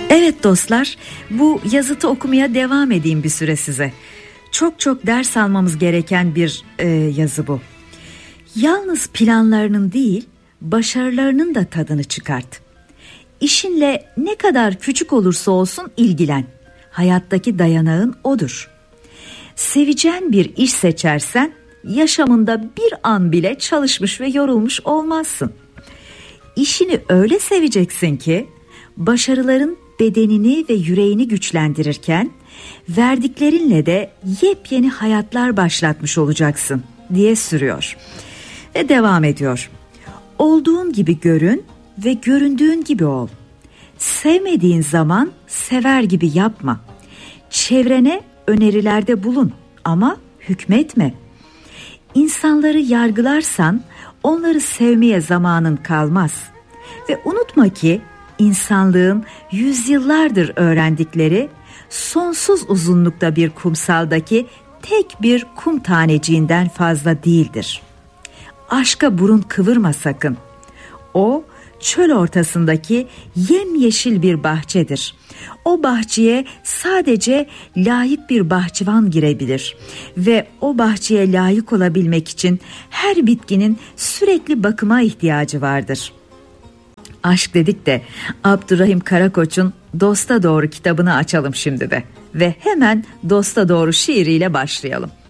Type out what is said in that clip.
Evet dostlar, bu yazıtı okumaya devam edeyim bir süre size. Çok çok ders almamız gereken bir yazı bu. Yalnız planlarının değil, başarılarının da tadını çıkart. İşinle ne kadar küçük olursa olsun ilgilen. Hayattaki dayanağın odur. Seveceğin bir iş seçersen yaşamında bir an bile çalışmış ve yorulmuş olmazsın. İşini öyle seveceksin ki başarıların bedenini ve yüreğini güçlendirirken verdiklerinle de yepyeni hayatlar başlatmış olacaksın diye sürüyor. Ve devam ediyor. Olduğun gibi görün ve göründüğün gibi ol. Sevmediğin zaman sever gibi yapma. Çevrene önerilerde bulun ama hükmetme. İnsanları yargılarsan onları sevmeye zamanın kalmaz. Ve unutma ki insanlığın yüzyıllardır öğrendikleri sonsuz uzunlukta bir kumsaldaki tek bir kum taneciğinden fazla değildir. Aşka burun kıvırma sakın. O çöl ortasındaki yemyeşil bir bahçedir. O bahçeye sadece layık bir bahçıvan girebilir ve o bahçeye layık olabilmek için her bitkinin sürekli bakıma ihtiyacı vardır. Aşk dedik de Abdurrahim Karakoç'un Dosta Doğru kitabını açalım şimdi de ve hemen Dosta Doğru şiiriyle başlayalım.